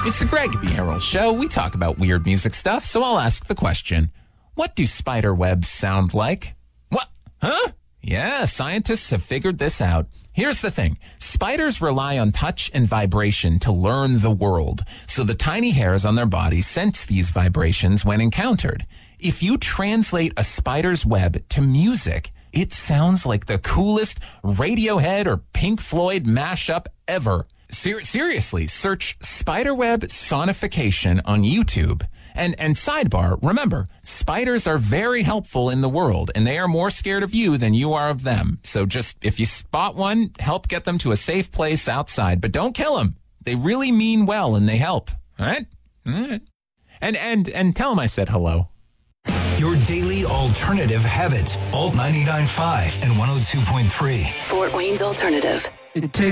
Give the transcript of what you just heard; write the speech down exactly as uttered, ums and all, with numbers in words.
It's the Greg Vieral Show. We talk about weird music stuff, so I'll ask the question. What do spider webs sound like? What? Huh? Yeah, scientists have figured this out. Here's the thing. Spiders rely on touch and vibration to learn the world, so the tiny hairs on their bodies sense these vibrations when encountered. If you translate a spider's web to music, it sounds like the coolest Radiohead or Pink Floyd mashup ever. Ser- seriously, search spiderweb sonification on YouTube. And, and sidebar, remember, spiders are very helpful in the world, and they are more scared of you than you are of them. So just, if you spot one, help get them to a safe place outside, but don't kill them. They really mean well, and they help. All right? All right. And, and, and tell them I said hello. Your daily alternative habit. Alt ninety-nine point five and one oh two point three. Fort Wayne's Alternative. It takes